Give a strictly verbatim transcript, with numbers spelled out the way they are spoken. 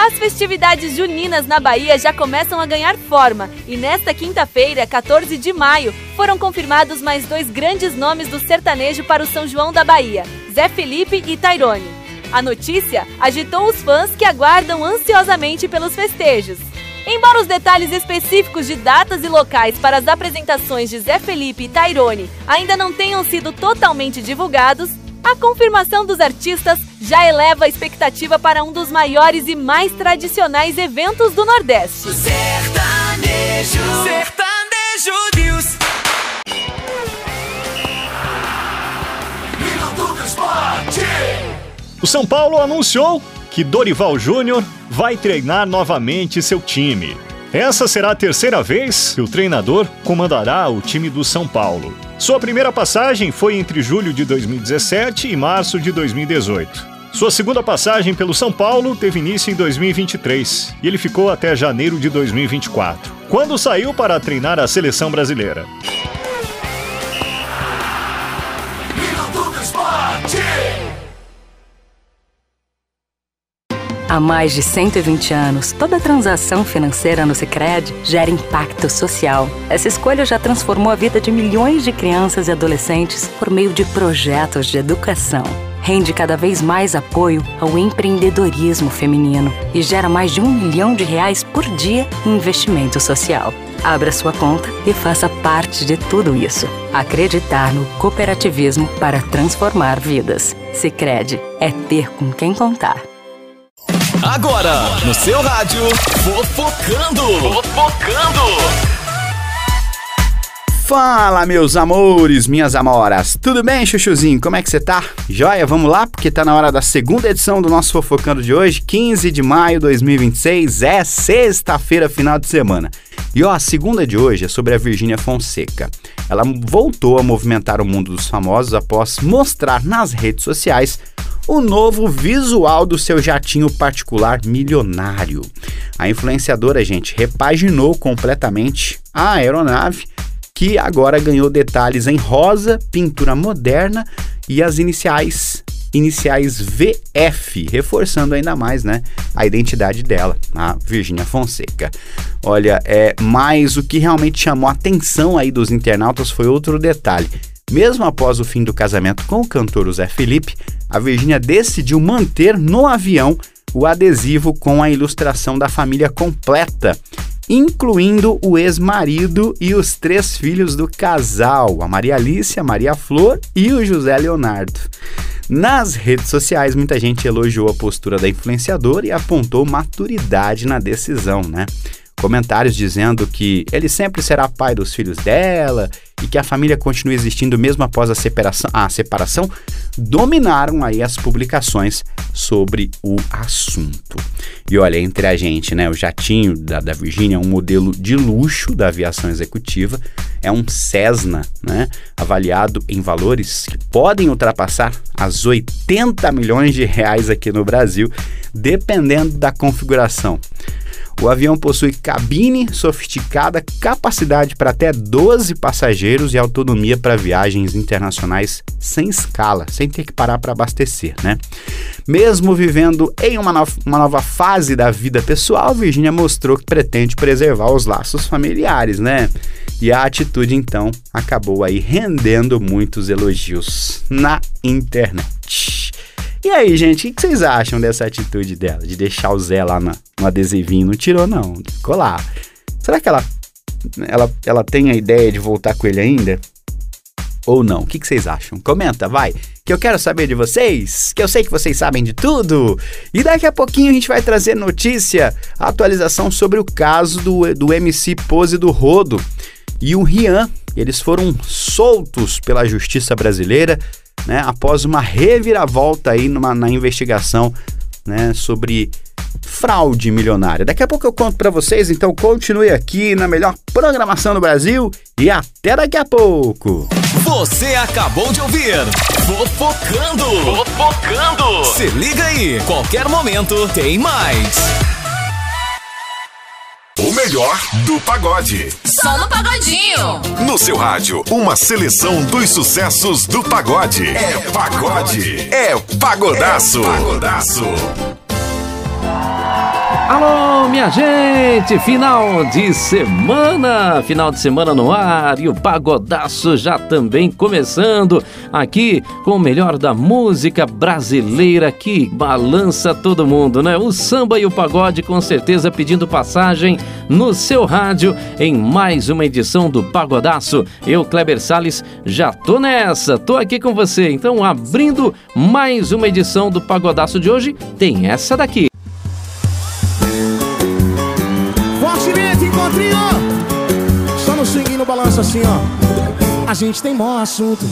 As festividades juninas na Bahia já começam a ganhar forma e nesta quinta-feira, quatorze de maio, foram confirmados mais dois grandes nomes do sertanejo para o São João da Bahia, Zé Felipe e Tairone. A notícia agitou os fãs que aguardam ansiosamente pelos festejos. Embora os detalhes específicos de datas e locais para as apresentações de Zé Felipe e Tairone ainda não tenham sido totalmente divulgados, a confirmação dos artistas já eleva a expectativa para um dos maiores e mais tradicionais eventos do Nordeste. Sertanejo, sertanejo News. O São Paulo anunciou que Dorival Júnior vai treinar novamente seu time. Essa será a terceira vez que o treinador comandará o time do São Paulo. Sua primeira passagem foi entre julho de dois mil e dezessete e março de dois mil e dezoito. Sua segunda passagem pelo São Paulo teve início em dois mil e vinte e três e ele ficou até janeiro de dois mil e vinte e quatro, quando saiu para treinar a seleção brasileira. Há mais de cento e vinte anos, toda transação financeira no Sicredi gera impacto social. Essa escolha já transformou a vida de milhões de crianças e adolescentes por meio de projetos de educação. Rende cada vez mais apoio ao empreendedorismo feminino e gera mais de um milhão de reais por dia em investimento social. Abra sua conta e faça parte de tudo isso. Acreditar no cooperativismo para transformar vidas. Sicredi é ter com quem contar. Agora, no seu rádio, Fofocando! Fofocando! Fala, meus amores, minhas amoras. Tudo bem, chuchuzinho? Como é que você tá? Joia? Vamos lá? Porque tá na hora da segunda edição do nosso Fofocando de hoje, quinze de maio de dois mil e vinte e seis. É sexta-feira, final de semana. E ó, a segunda de hoje é sobre a Virgínia Fonseca. Ela voltou a movimentar o mundo dos famosos após mostrar nas redes sociais o novo visual do seu jatinho particular milionário. A influenciadora, gente, repaginou completamente a aeronave, que agora ganhou detalhes em rosa, pintura moderna e as iniciais, iniciais V F, reforçando ainda mais, né, a identidade dela, a Virgínia Fonseca. Olha, é, mas o que realmente chamou a atenção aí dos internautas foi outro detalhe. Mesmo após o fim do casamento com o cantor Zé Felipe, a Virgínia decidiu manter no avião o adesivo com a ilustração da família completa, incluindo o ex-marido e os três filhos do casal, a Maria Alice, a Maria Flor e o José Leonardo. Nas redes sociais, muita gente elogiou a postura da influenciadora e apontou maturidade na decisão, né? Comentários dizendo que ele sempre será pai dos filhos dela e que a família continua existindo mesmo após a separação, a separação dominaram aí as publicações sobre o assunto. E olha, entre a gente, né, o jatinho da, da Virgínia é um modelo de luxo da aviação executiva, é um Cessna, né, avaliado em valores que podem ultrapassar as oitenta milhões de reais aqui no Brasil, dependendo da configuração. O avião possui cabine sofisticada, capacidade para até doze passageiros e autonomia para viagens internacionais sem escala, sem ter que parar para abastecer, né? Mesmo vivendo em uma, no- uma nova fase da vida pessoal, Virgínia mostrou que pretende preservar os laços familiares, né? E a atitude, então, acabou aí rendendo muitos elogios na internet. E aí, gente, o que vocês acham dessa atitude dela, de deixar o Zé lá na, no adesivinho? Não tirou, não, ficou lá. Será que ela, ela, ela tem a ideia de voltar com ele ainda? Ou não? O que vocês acham? Comenta, vai, que eu quero saber de vocês, que eu sei que vocês sabem de tudo. E daqui a pouquinho a gente vai trazer notícia, atualização sobre o caso do, do M C Pose do Rodo e o Rian. Eles foram soltos pela justiça brasileira, né, após uma reviravolta aí numa, na investigação, né, sobre fraude milionária. Daqui a pouco eu conto pra vocês, então continue aqui na melhor programação do Brasil e até daqui a pouco. Você acabou de ouvir Fofocando! Fofocando! Se liga aí, qualquer momento tem mais. O melhor do pagode. Só no Pagodinho. No seu rádio, uma seleção dos sucessos do pagode. É pagode. É pagodaço. É pagodaço. Alô, minha gente, final de semana, final de semana no ar e o Pagodaço já também começando aqui com o melhor da música brasileira que balança todo mundo, né? O samba e o pagode com certeza pedindo passagem no seu rádio em mais uma edição do Pagodaço. Eu, Kleber Salles, já tô nessa, tô aqui com você, então abrindo mais uma edição do Pagodaço de hoje, tem essa daqui. Encontrinho, só no swing e no balanço assim, ó. A gente tem bom assunto,